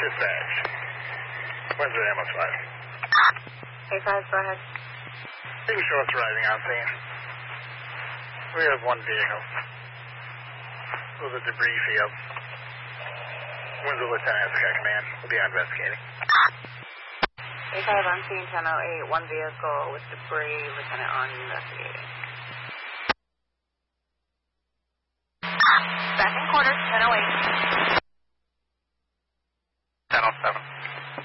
Dispatch. Windsor Ambulance 5. A5, go ahead. Baby Shorts arriving on scene. We have one vehicle. It was a debris field. Windsor Lieutenant has got command. We'll be investigating. A5 on scene 1008, one vehicle with debris, Lieutenant on investigating.